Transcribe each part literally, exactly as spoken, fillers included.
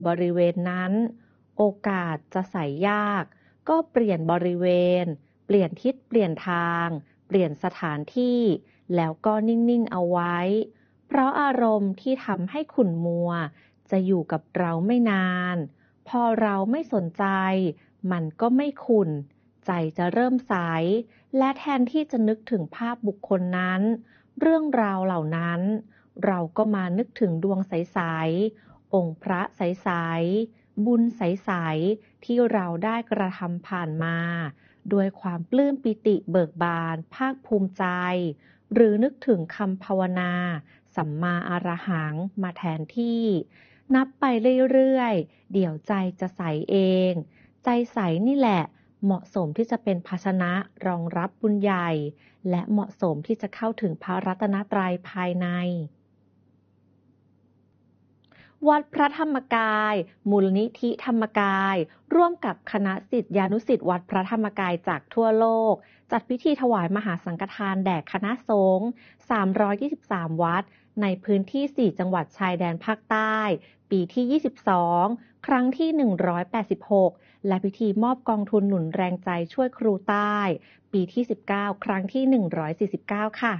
บริเวณนั้น โอกาสจะใส่ยาก ก็เปลี่ยนบริเวณ เปลี่ยนทิศเปลี่ยนทาง เปลี่ยนสถานที่ แล้วก็นิ่งๆเอาไว้ เพราะอารมณ์ที่ทำให้ขุ่นมัวจะอยู่กับเราไม่นาน พอเราไม่สนใจ มันก็ไม่ขุ่น ใจจะเริ่มใส และแทนที่จะนึกถึงภาพบุคคลนั้น เรื่องราวเหล่านั้น เราก็มานึกถึงดวงใสๆ องค์พระใสๆ บุญใสๆ ที่เราได้กระทำผ่านมา ด้วยความปลื้มปิติเบิกบาน ภาคภูมิใจ หรือนึกถึงคำภาวนา สัมมาอรหังมาแทนที่ นับไปเรื่อยๆ เดี๋ยวใจจะใสเอง ใจใสนี่แหละ เหมาะสมที่จะเป็นภาชนะรองรับบุญใหญ่ และเหมาะสมที่จะเข้าถึงพระรัตนตรัยภายใน วัดพระธรรมกาย มูลนิธิธรรมกาย ร่วมกับคณะศิษยานุศิษย์วัดพระธรรมกายจากทั่วโลก จัดพิธีถวายมหาสังฆทานแด่คณะสงฆ์ สามร้อยยี่สิบสาม วัด ในพื้นที่ สี่ จังหวัดชายแดนภาคใต้ ปีที่ ยี่สิบสอง ครั้งที่ หนึ่งร้อยแปดสิบหก และพิธีมอบกองทุนหนุนแรงใจช่วยครูใต้ ปีที่ สิบเก้า ครั้งที่ หนึ่งร้อยสี่สิบเก้า ค่ะ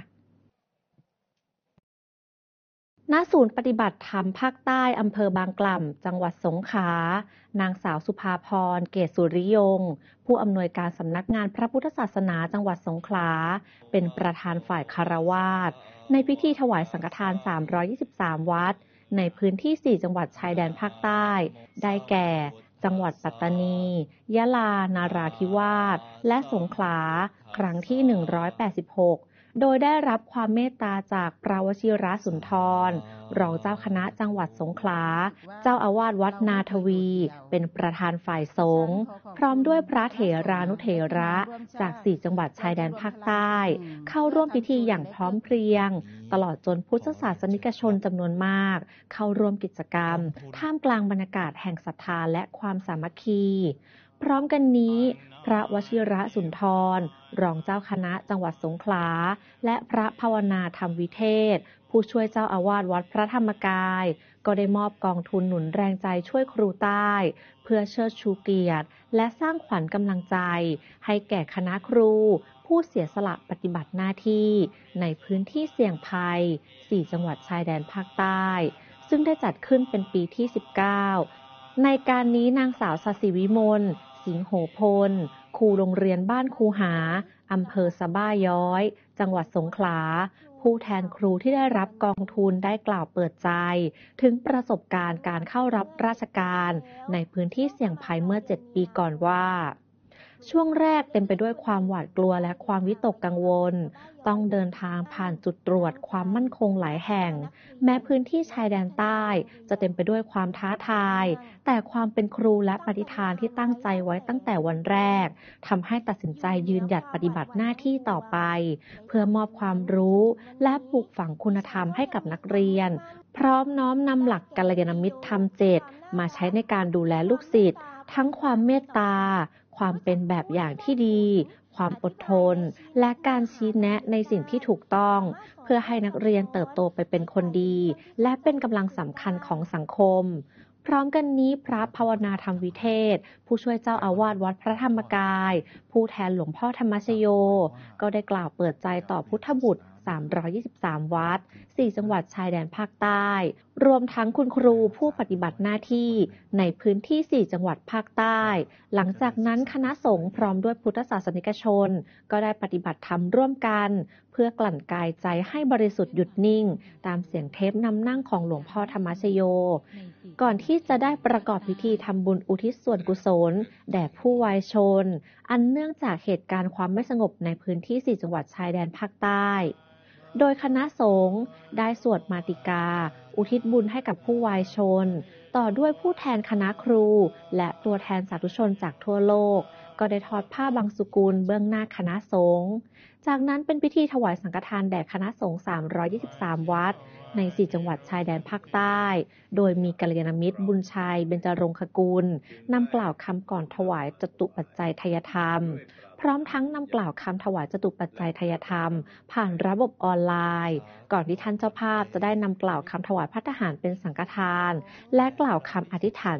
ณ ศูนย์ปฏิบัติธรรมภาคใต้อำเภอบางกล่ำ จังหวัดสงขลา นางสาวสุภาพร เกษสุริยงค์ ผู้อำนวยการสำนักงานพระพุทธศาสนาจังหวัดสงขลา เป็นประธานฝ่ายคฤหัสถ์ในพิธีถวายสังฆทาน สามร้อยยี่สิบสาม วัด ในพื้นที่ สี่ จังหวัดชายแดนภาคใต้ ได้แก่ จังหวัดปัตตานี ยะลา นาราธิวาส และสงขลา ครั้งที่ หนึ่งร้อยแปดสิบหก โดยได้รับความเมตตาจากพระวชิรสุนทร รองเจ้าคณะจังหวัดสงขลา เจ้าอาวาสวัดนาทวี เป็นประธานฝ่ายสงฆ์ พร้อมด้วยพระเถรานุเถระจาก สี่ จังหวัดชายแดนภาคใต้ เข้าร่วมพิธีอย่างพร้อมเพรียง ตลอดจนพุทธศาสนิกชนจำนวนมาก เข้าร่วมกิจกรรม ท่ามกลางบรรยากาศแห่งศรัทธาและความสามัคคี พร้อมกันนี้ พระวชิรสุนทร รองเจ้าคณะจังหวัดสงขลา และพระภาวนาธรรมวิเทศ ผู้ช่วยเจ้าอาวาสวัดพระธรรมกาย ก็ได้มอบกองทุนหนุนแรงใจช่วยครูใต้ เพื่อเชิดชูเกียรติ และสร้างขวัญกำลังใจ ให้แก่คณะครู ผู้เสียสละปฏิบัติหน้าที่ ในพื้นที่เสี่ยงภัย สี่ จังหวัดชายแดนภาคใต้ ซึ่งได้จัดขึ้นเป็นปีที่ สิบเก้า ในการนี้นางสาวศศิวิมล สิงโหพล ครูโรงเรียนบ้านคูหา อำเภอสะบ้าย้อย จังหวัดสงขลา ผู้แทนครูที่ได้รับกองทุนได้กล่าวเปิดใจ ถึงประสบการณ์การเข้ารับราชการในพื้นที่เสี่ยงภัยเมื่อ เจ็ด ปีก่อนว่า ช่วงแรกเต็มไปด้วยความหวาดกลัวและความวิตกกังวล ต้องเดินทางผ่านจุดตรวจความมั่นคงหลายแห่ง แม้พื้นที่ชายแดนใต้จะเต็มไปด้วยความท้าทาย แต่ความเป็นครูและปฏิฐานที่ตั้งใจไว้ตั้งแต่วันแรกทำให้ตัดสินใจยืนหยัดปฏิบัติหน้าที่ต่อไป เพื่อมอบความรู้และปลูกฝังคุณธรรมให้กับนักเรียน พร้อมน้อมนำหลักกัลยาณมิตรธรรม เจ็ด มาใช้ในการดูแลลูกศิษย์ ทั้งความเมตตา ความเป็นแบบอย่างที่ดี ความอดทน และการชี้แนะในสิ่งที่ถูกต้อง เพื่อให้นักเรียนเติบโตไปเป็นคนดี และเป็นกำลังสำคัญของสังคม พร้อมกันนี้พระภาวนาธรรมวิเทศ ผู้ช่วยเจ้าอาวาสวัดพระธรรมกาย ผู้แทนหลวงพ่อธรรมชโย ก็ได้กล่าวเปิดใจต่อพุทธบุตร สามร้อยยี่สิบสาม วัด สี่ จังหวัดชายแดนภาคใต้ รวมทั้งคุณครูผู้ปฏิบัติหน้าที่ในพื้นที่ สี่ จังหวัดภาคใต้ หลังจากนั้นคณะสงฆ์พร้อมด้วยพุทธศาสนิกชน ก็ได้ปฏิบัติธรรมร่วมกัน เพื่อกลั่นกายใจให้บริสุทธิ์หยุดนิ่ง ตามเสียงเทปนำนั่งของหลวงพ่อธรรมชโย ก่อนที่จะได้ประกอบพิธีทำบุญอุทิศส่วนกุศลแด่ผู้วายชน อันเนื่องจากเหตุการณ์ความไม่สงบในพื้นที่ สี่ จังหวัดชายแดนภาคใต้ โดยคณะสงฆ์ได้สวดมาติกา อุทิศบุญให้กับผู้วายชน ต่อด้วยผู้แทนคณะครู และตัวแทนสาธุชนจากทั่วโลก ก็ได้ทอดผ้าบังสุกุลเบื้องหน้าคณะสงฆ์ จากนั้นเป็นพิธีถวายสังฆทานแด่คณะสงฆ์ สามร้อยยี่สิบสาม วัด ใน สี่ จังหวัดชายแดนภาคใต้ โดยมีกัลยาณมิตรบุญชัย เบญจรงคกุล นำกล่าวคำก่อนถวายจตุปัจจัยทายธรรม พร้อมทั้งนำกล่าวคำถวายจตุปัจจัยทายธรรม ผ่านระบบออนไลน์ ก่อนที่ท่านเจ้าภาพจะได้นำกล่าวคำถวายภัตตาหารเป็นสังฆทาน และกล่าวคำอธิษฐาน